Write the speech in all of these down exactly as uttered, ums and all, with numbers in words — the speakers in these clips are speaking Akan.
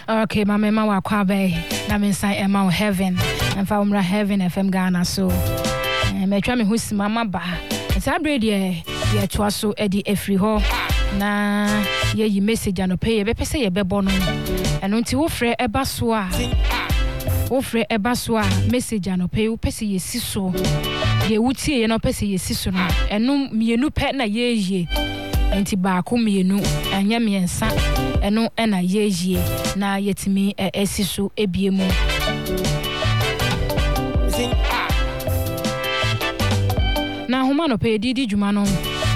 Okay, my mama wa kwabe na me san Emma Heaven and fa umra Heaven F M Ghana so eh me twa me hu si mama ba eta bread ye ye to so e di afri ho na ye yi message anope ye be pese ye bebo no eno nti wo frɛ eba so a wo frɛ eba so a message anope wo pese ye si so ye wutie ye no pese ye si so no eno mienu pɛ na ye ye enti ba ko mienu anya miensa eno ena yeje na yetimi esi so ebiemu na homa no pe didi djuma no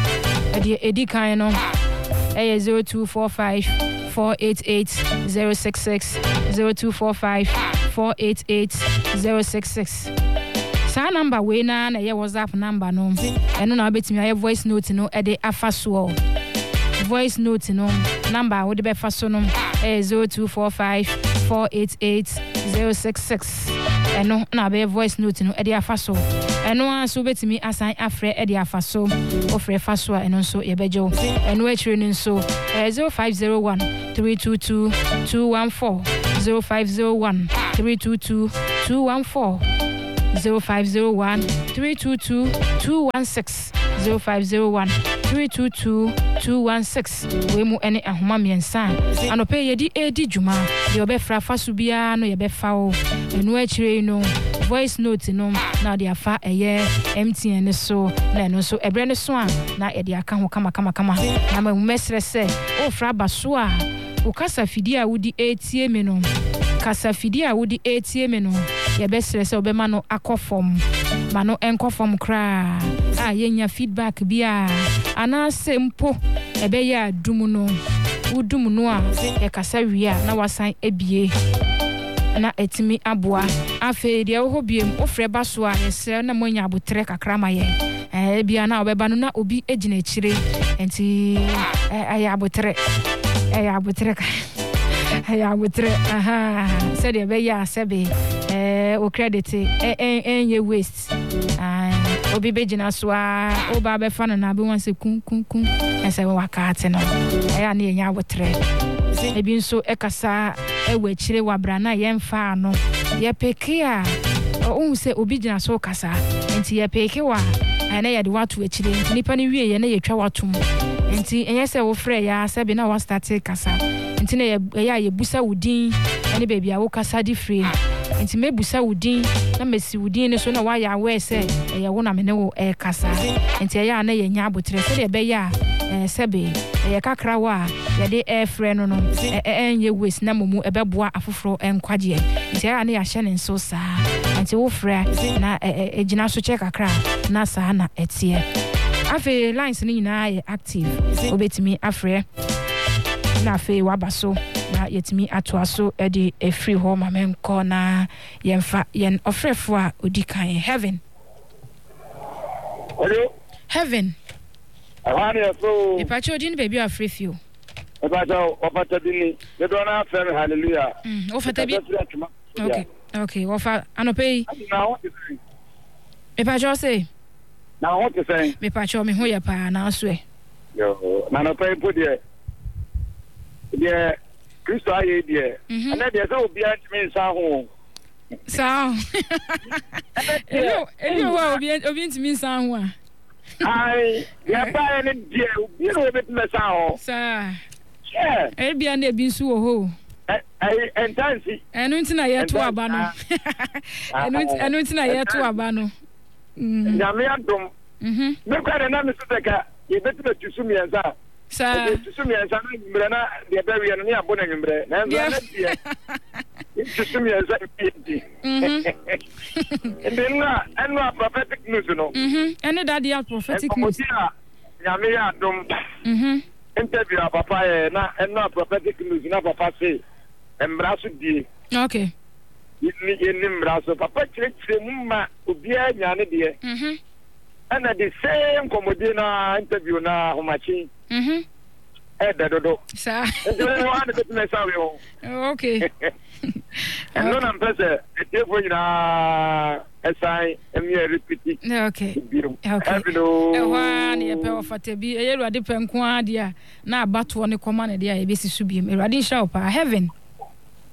edi edi kan no eh zero two four five four eight eight zero six six zero two four five four eight eight zero six six sa number we na na ye WhatsApp number no eno na betimi aye voice note no e de afa so voice note no number wo de be fa so no eh zero two four five four eight eight zero six six eno na be voice note no e de afa so eno aso betimi asan afre e de afa so ofre fa so eno so ye bejo eno akire ni so eh zero five zero one three two two two one four zero five zero one three two two two one four zero five zero one three two two two one six zero five zero one three two two two one six we mu ene ahoma miensa anope yedi edi djuma de obefra faso bia no ye befa o enu akire no voice note no na de afa eye M T N so na no so ebre ne so a na ye de aka ho kama kama kama na ma mesre se o fra baso a o kasa fidi a wudi etie me no kasa fidi a wudi etie me no ye besre se obema no akofom ma no enkofom kra a yenya feedback bia ana sempo ebe ya dumu no udum no a e kasa wi a na wasan ebie na etimi aboa afa de wo hobiem ofre baso a yesre na monya abotre kakra ma ye eh bia na obeba no na obi ejina chire enti eh abotre eh abotre eh abotre aha se de be ya sebe eh o credit eh eh ye waste ah obi bejina so a oba be fa na be wan se kun kun kun ese waka ate no eh ya na enya abotre ebi nso ekasa ewe chire wabra na yemfa no ye peke a o se obi jina so kasa enti ye peke wa ana ye de watu echire enti nipa ni wie ye na ye twa watum enti enye se wo frɛ ya se bi na wa start kasa enti na ye ya ye busa wudin ene baby a wo kasa di free enti me busa wudin na mesi wudin ne so na wa ya we se ye wo na me ne wo e kasa enti ya na ye nya abotre se de be ya eh sebe ye kakra wa ye de air friend no eh enye waste na momu ebeboa afoforo enkwaje nti ya na ya hye ne nso saa nti wo fra na ejina so che kakra na saa na etie afi lines ni nyina ye active obetimi afre na afi wabaso na yetimi atoaso e de e free home amenko na yemfa yen ofrefo a odikan Heaven. Hello Heaven. Ahani so. Ipacho odi ni baby afre fio. Ipacho opata dini. Me do na afre hallelujah. Mm, ofata bi. Okay. Okay, ofa anope. Na what is it? Ipacho say. Na what is it? Me pacho me ho ya pa na so e. Yo, na no pay put there. There Kristo aye there. And there so obi antime nsa ho. Sa. Elio, elio wa obi obi ntime nsa ho a. Ai, ya pa ene die, obi no obi ntime nsa ho. Sa. Yeah. E bia na ebi nsu wo ho. Ai entansi. Enu nti na ye to aba no. Enu enu nti na ye to aba no. Mm. Ya me adom. Mhm. Me kwa na me suteka, ye betu na tusu mi ensa. Sa. Tusu mi ensa na mbre na de be wi no ne abona mbre. Na ensa na die. Tusu mi ensa bi. Mhm. Ende na enu prophetic news no. Mhm. Ene that the prophetic news. Ya me adom. Mhm. Interview papa e na enu prophetic news na papa say embraso die. Okay. Ni ni embraso papa chire chire mu ma obi anya ne de. Mhm. And the same comedy na interview na homachi. Mhm. Eh dodo. Sa. Okay. And no am pese e tefo nyina esai emi repeat. Okay. Okay. E wa na ye pe ofata bi e Awurade pe nko ade a na abato ne koma na de a ye besi su bi Awurade hira opa Heaven.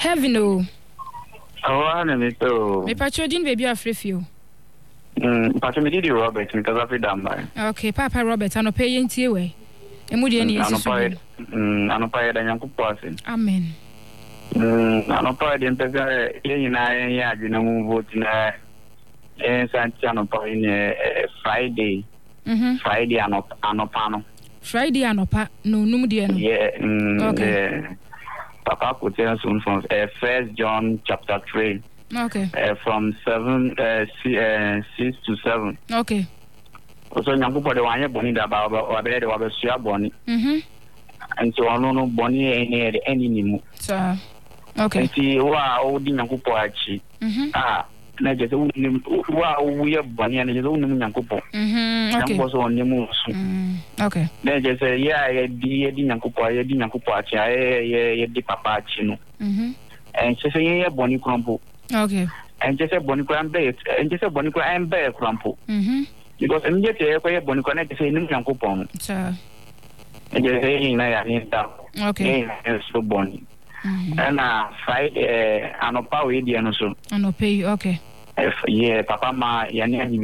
Heaven o. Oh, na me to. Me patcho din baby afrefio. Mm, patcho me di Robert because of Damba. Okay, Papa Robert anope yentie we. Emu de ne yesu. Mm, anopa da Nyankopɔ ase. Amen. Mm, anopa de mpeza ye nyina ye adwena mu vote na eh santi anopa ni Friday. Mhm. Friday anopa anopa no. Friday anopa no num de no. Yeah, mm, okay. Yeah. Papa could tell us from uh, First John chapter three. Okay. Uh, from seven, uh, six, uh, six to seven. Okay. So Nyankopɔ de wanye boni da ba ba be de wa be sua boni. Mhm. And so ono no boni ene de eni ni mu. So. Okay. Nti wa o di Nyankopɔ achi. Mhm. Ah, na je so ni wa o ye boni ene je so ni Nyankopɔ. Mhm. Okay. Nyankopɔ so oni mu so. Mm. Okay. Na je say ya ye di ye di Nyankopɔ ye di Nyankopɔ achi ye ye ye di papa achi no. Mhm. And so say ye boni krompo. Okay. And just a boni krambe and just a boni krambe krompo. Mhm. Because I'm just a quite boni connect say ni Nyankopɔ. So. And just say na ya ni da. Okay. Eh so boni. And uh Friday eh anopa we di no so. Anopa okay. Eh yeah papa ma ya ni